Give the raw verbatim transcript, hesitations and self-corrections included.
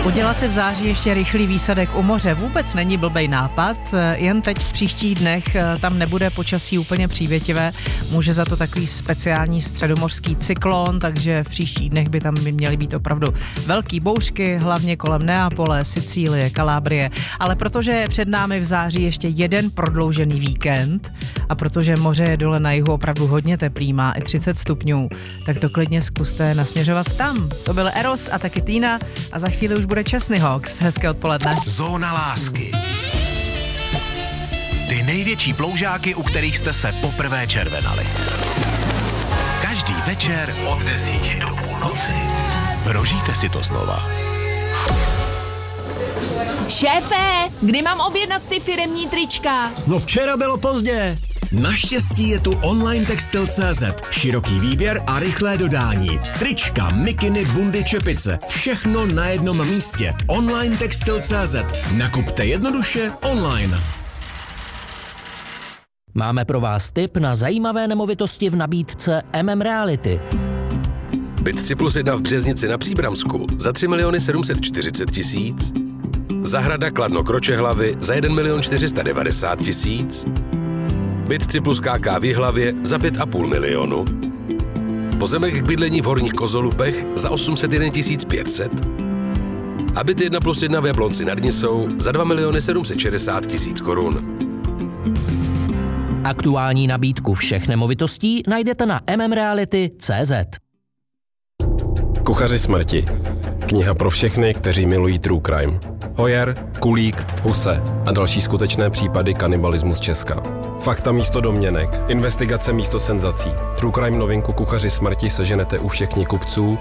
Udělat si v září ještě rychlý výsadek u moře vůbec není blbej nápad, jen teď v příštích dnech tam nebude počasí úplně přívětivé, může za to takový speciální středomořský cyklon, takže v příštích dnech by tam měly být opravdu velký bouřky, hlavně kolem Neapole, Sicílie, Kalábrie, ale protože je před námi v září ještě jeden prodloužený víkend a protože moře je dole na jihu opravdu hodně teplý, má i třicet stupňů, tak to klidně zkuste nasměřovat tam. To byl Eros a taky Týna a za chvíli už bude Chesney Hawks. Hezké odpoledne. Zóna lásky. Ty největší ploužáky, u kterých jste se poprvé červenali. Každý večer od desíti do půlnoci. Prožijte si to znova. Šéfe, kdy mám objednat ty firemní trička? No včera bylo pozdě. Naštěstí je tu online textil tečka cé zet. Široký výběr a rychlé dodání. Trička, mikiny, bundy, čepice. Všechno na jednom místě. online textil tečka cé zet. Nakupte jednoduše online. Máme pro vás tip na zajímavé nemovitosti v nabídce M M Reality. Byt tři plus jedna v Březnici na Příbramsku za tři miliony sedm set čtyřicet tisíc. Zahrada Kladno Kročehlavy za jeden milion čtyři sta devadesát tisíc. Byt tři plus K K v Jihlavě za pět a půl milionu. Pozemek k bydlení v Horních Kozolupech za osm set jedna tisíc pět set. A byt jedna plus jedna v Jablonci nad Nisou za dva miliony sedm set šedesát tisíc korun. Aktuální nabídku všech nemovitostí najdete na m m reality tečka cé zet. Kuchaři smrti. Kniha pro všechny, kteří milují true crime. Hoyer, Kulík, Huse a další skutečné případy kanibalismu z Česka. Fakta místo domněnek, investigace místo senzací. True crime novinku Kuchaři smrti seženete u všech knihkupců